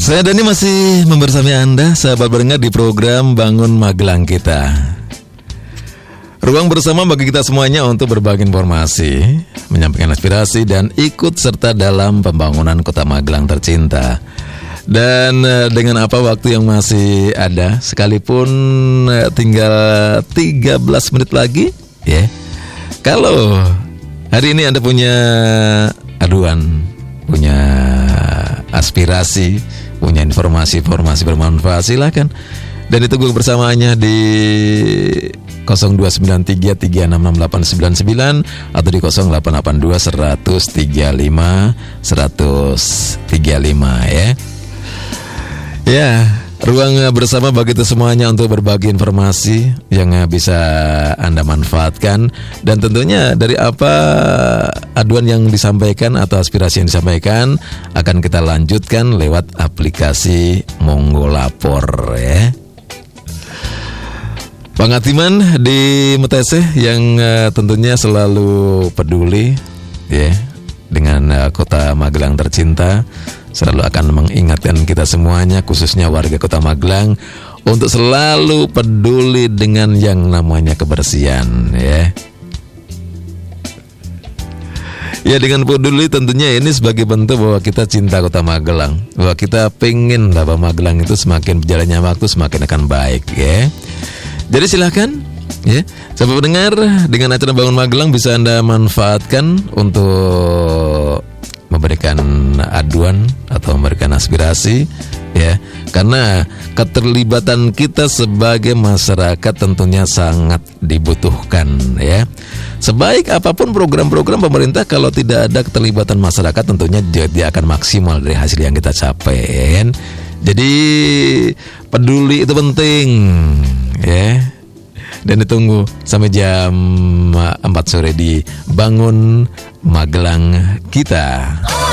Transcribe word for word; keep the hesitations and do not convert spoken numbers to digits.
Saya Dani masih membersami Anda, sahabat pendengar, di program Bangun Magelang kita. Ruang bersama bagi kita semuanya untuk berbagi informasi, menyampaikan aspirasi, dan ikut serta dalam pembangunan Kota Magelang tercinta. Dan dengan apa waktu yang masih ada, sekalipun tinggal tiga belas menit lagi, ya. Kalau hari ini Anda punya aduan, punya aspirasi, punya informasi-informasi bermanfaat, silakan. Dan itu gue bersamaannya di nol dua sembilan tiga tiga enam enam delapan sembilan sembilan atau di nol delapan delapan dua seratus tiga puluh lima seratus tiga puluh lima ya. Ya, ruang bersama bagi kita semuanya untuk berbagi informasi yang bisa Anda manfaatkan. Dan tentunya dari apa aduan yang disampaikan atau aspirasi yang disampaikan akan kita lanjutkan lewat aplikasi Monggo Lapor ya. Bang Atiman di Metese yang uh, tentunya selalu peduli ya dengan uh, Kota Magelang tercinta, selalu akan mengingatkan kita semuanya, khususnya warga Kota Magelang, untuk selalu peduli dengan yang namanya kebersihan ya. Ya, dengan peduli tentunya ini sebagai bentuk bahwa kita cinta Kota Magelang, bahwa kita pengen bahwa Magelang itu semakin berjalannya waktu semakin akan baik ya. Jadi silakan ya, sahabat pendengar, dengan acara Bangun Magelang bisa Anda manfaatkan untuk memberikan aduan atau memberikan aspirasi ya, karena keterlibatan kita sebagai masyarakat tentunya sangat dibutuhkan ya. Sebaik apapun program-program pemerintah, kalau tidak ada keterlibatan masyarakat tentunya dia, dia akan maksimal dari hasil yang kita capai ya. Jadi peduli itu penting ya. Dan ditunggu sampai jam empat sore di Bangun Magelang kita.